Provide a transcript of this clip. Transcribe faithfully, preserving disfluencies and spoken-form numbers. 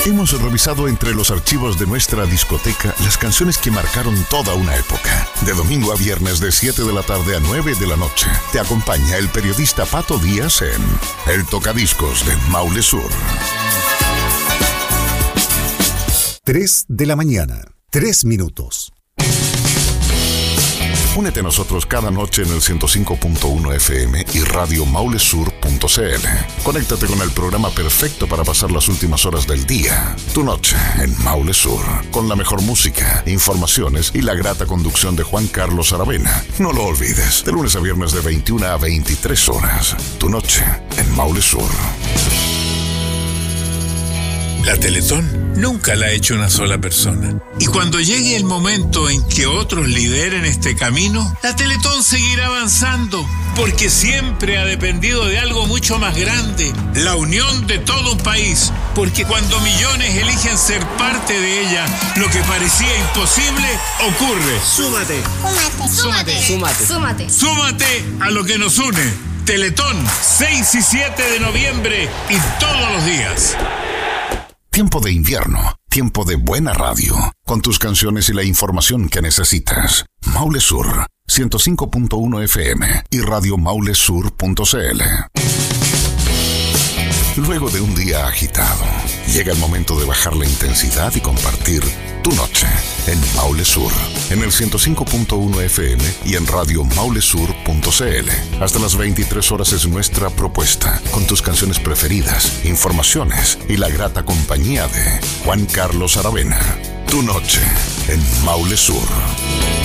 Hemos revisado entre los archivos de nuestra discoteca las canciones que marcaron toda una época. De domingo a viernes de siete de la tarde a nueve de la noche, te acompaña el periodista Pato Díaz en El Tocadiscos de Maule Sur. tres de la mañana, tres minutos. Únete a nosotros cada noche en el ciento cinco punto uno F M y radio maulesur punto c l. Conéctate con el programa perfecto para pasar las últimas horas del día. Tu noche en Maule Sur, con la mejor música, informaciones y la grata conducción de Juan Carlos Aravena. No lo olvides, de lunes a viernes de veintiuna a veintitrés horas. Tu noche en Maule Sur. La Teletón nunca la ha hecho una sola persona. Y cuando llegue el momento en que otros lideren este camino, la Teletón seguirá avanzando, porque siempre ha dependido de algo mucho más grande, la unión de todo un país. Porque cuando millones eligen ser parte de ella, lo que parecía imposible ocurre. Súmate. Súmate. Súmate. Súmate. Súmate. Súmate a lo que nos une. Teletón, seis y siete de noviembre y todos los días. Tiempo de invierno, tiempo de buena radio, con tus canciones y la información que necesitas. Maule Sur, ciento cinco punto uno F M y radio maulesur punto c l. Luego de un día agitado, llega el momento de bajar la intensidad y compartir tu noche en Maule Sur, en el ciento cinco punto uno F M y en radio maulesur punto c l. Hasta las veintitrés horas es nuestra propuesta, con tus canciones preferidas, informaciones y la grata compañía de Juan Carlos Aravena. Tu noche en Maule Sur.